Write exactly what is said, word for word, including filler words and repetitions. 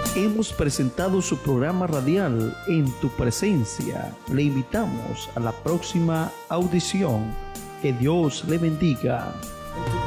hemos presentado su programa radial En tu Presencia. Le invitamos a la próxima audición. Que Dios le bendiga.